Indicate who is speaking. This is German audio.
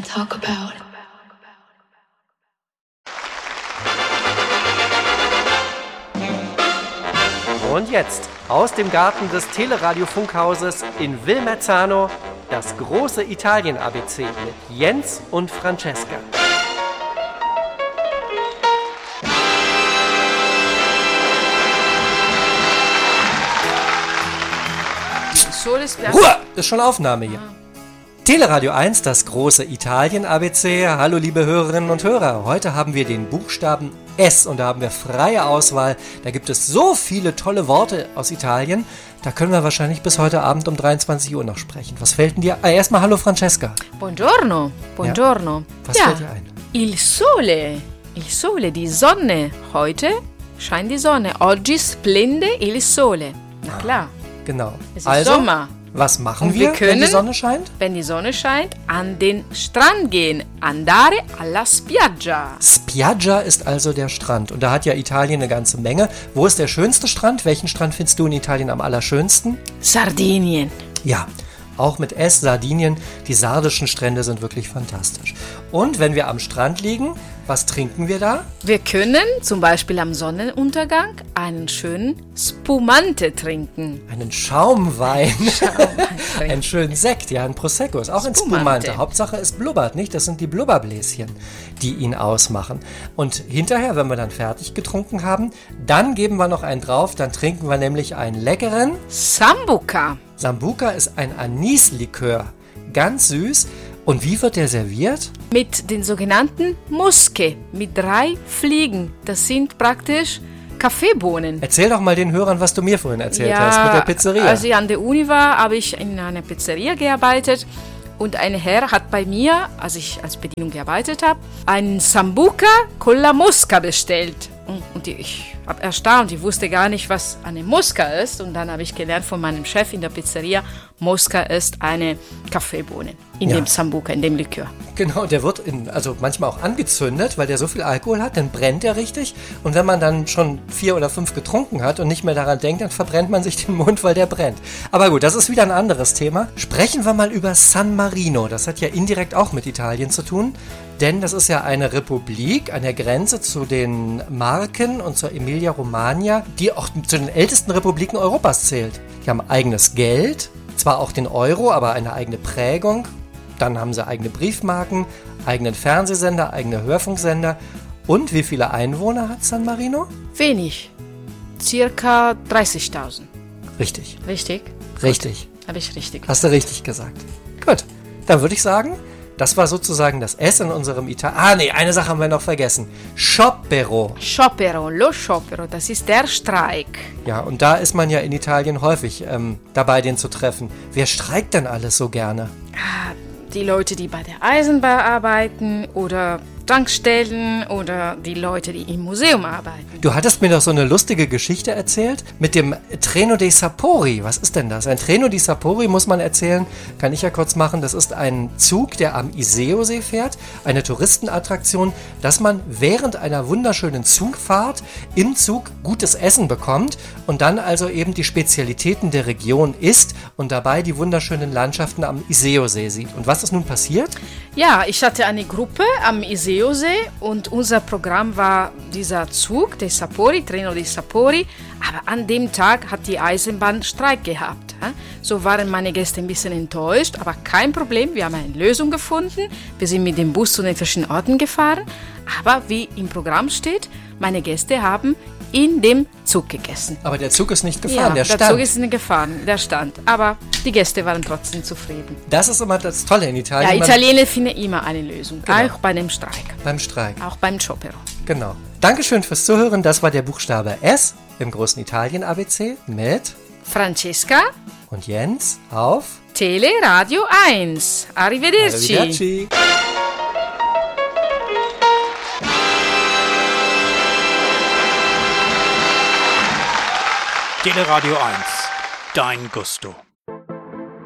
Speaker 1: talk about.
Speaker 2: Und jetzt aus dem Garten des Teleradio-Funkhauses in Vilmezzano das große Italien-ABC mit Jens und Francesca. Ruhe! Ist schon Aufnahme hier. Teleradio 1, das große Italien-ABC. Hallo liebe Hörerinnen und Hörer. Heute haben wir den Buchstaben S und da haben wir freie Auswahl. Da gibt es so viele tolle Worte aus Italien. Da können wir wahrscheinlich bis heute Abend um 23 Uhr noch sprechen. Was fällt denn dir? Erstmal hallo Francesca.
Speaker 3: Buongiorno, buongiorno.
Speaker 2: Ja. Was fällt dir ein?
Speaker 3: Il sole, die Sonne. Heute scheint die Sonne. Oggi splende il sole. Na klar.
Speaker 2: Genau.
Speaker 3: Es ist Sommer.
Speaker 2: Was machen
Speaker 3: Und
Speaker 2: wir,
Speaker 3: können,
Speaker 2: wenn die Sonne scheint?
Speaker 3: Wenn die Sonne scheint, an den Strand gehen. Andare alla spiaggia.
Speaker 2: Spiaggia ist also der Strand. Und da hat ja Italien eine ganze Menge. Wo ist der schönste Strand? Welchen Strand findest du in Italien am allerschönsten?
Speaker 3: Sardinien.
Speaker 2: Ja, auch mit S, Sardinien. Die sardischen Strände sind wirklich fantastisch. Und wenn wir am Strand liegen, was trinken wir da?
Speaker 3: Wir können zum Beispiel am Sonnenuntergang einen schönen Spumante trinken.
Speaker 2: Einen Schaumwein. Einen schönen Sekt, ja, ein Prosecco. Ist auch ein Spumante. Hauptsache es blubbert, nicht? Das sind die Blubberbläschen, die ihn ausmachen. Und hinterher, wenn wir dann fertig getrunken haben, dann geben wir noch einen drauf. Dann trinken wir nämlich einen leckeren
Speaker 3: Sambuca.
Speaker 2: Sambuca ist ein Anislikör. Ganz süß. Und wie wird der serviert?
Speaker 3: Mit den sogenannten Musche, mit 3 Fliegen. Das sind praktisch Kaffeebohnen.
Speaker 2: Erzähl doch mal den Hörern, was du mir vorhin erzählt hast mit der Pizzeria.
Speaker 3: Als ich an der Uni war, habe ich in einer Pizzeria gearbeitet. Und ein Herr hat bei mir, als ich als Bedienung gearbeitet habe, einen Sambuca con la Mosca bestellt. Und ich habe erstaunt, ich wusste gar nicht, was eine Mosca ist. Und dann habe ich gelernt von meinem Chef in der Pizzeria, Mosca ist eine Kaffeebohne in dem Sambuca, in dem Likör.
Speaker 2: Genau, der wird manchmal auch angezündet, weil der so viel Alkohol hat, dann brennt der richtig. Und wenn man dann schon 4 oder 5 getrunken hat und nicht mehr daran denkt, dann verbrennt man sich den Mund, weil der brennt. Aber gut, das ist wieder ein anderes Thema. Sprechen wir mal über San Marino. Das hat ja indirekt auch mit Italien zu tun. Denn das ist ja eine Republik an der Grenze zu den Marken und zur Emilia-Romagna, die auch zu den ältesten Republiken Europas zählt. Die haben eigenes Geld, zwar auch den Euro, aber eine eigene Prägung. Dann haben sie eigene Briefmarken, eigenen Fernsehsender, eigene Hörfunksender. Und wie viele Einwohner hat San Marino?
Speaker 3: Wenig. Circa 30.000.
Speaker 2: Richtig.
Speaker 3: Richtig?
Speaker 2: Richtig.
Speaker 3: Habe ich richtig gesagt.
Speaker 2: Hast du richtig gesagt. Gut, dann würde ich sagen, das war sozusagen das S in unserem Italien. Eine Sache haben wir noch vergessen. Sciopero.
Speaker 3: Sciopero, lo sciopero, das ist der Streik.
Speaker 2: Ja, und da ist man ja in Italien häufig dabei, den zu treffen. Wer streikt denn alles so gerne?
Speaker 3: Die Leute, die bei der Eisenbahn arbeiten oder Tankstellen oder die Leute, die im Museum arbeiten.
Speaker 2: Du hattest mir doch so eine lustige Geschichte erzählt mit dem Treno dei Sapori. Was ist denn das? Ein Treno dei Sapori, muss man erzählen, kann ich ja kurz machen. Das ist ein Zug, der am Iseo-See fährt, eine Touristenattraktion, dass man während einer wunderschönen Zugfahrt im Zug gutes Essen bekommt und dann also eben die Spezialitäten der Region isst und dabei die wunderschönen Landschaften am Iseo-See sieht. Und was ist nun passiert?
Speaker 3: Ja, ich hatte eine Gruppe am Iseo-See und unser Programm war dieser Zug, der Sapori, Treno dei Sapori, aber an dem Tag hat die Eisenbahn Streik gehabt. So waren meine Gäste ein bisschen enttäuscht, aber kein Problem, wir haben eine Lösung gefunden. Wir sind mit dem Bus zu den verschiedenen Orten gefahren, aber wie im Programm steht, meine Gäste haben in dem Zug gegessen.
Speaker 2: Aber der Zug ist nicht gefahren,
Speaker 3: ja,
Speaker 2: der stand.
Speaker 3: Der Zug ist nicht gefahren, der stand. Aber die Gäste waren trotzdem zufrieden.
Speaker 2: Das ist immer das Tolle in Italien.
Speaker 3: Ja, Italiener finden immer eine Lösung,
Speaker 2: genau.
Speaker 3: Auch bei dem Streik.
Speaker 2: Beim Streik.
Speaker 3: Auch beim Sciopero.
Speaker 2: Genau. Dankeschön fürs Zuhören. Das war der Buchstabe S im großen Italien-ABC mit
Speaker 3: Francesca
Speaker 2: und Jens auf
Speaker 3: Teleradio 1. Arrivederci.
Speaker 2: Arrivederci.
Speaker 4: Teleradio 1, dein Gusto.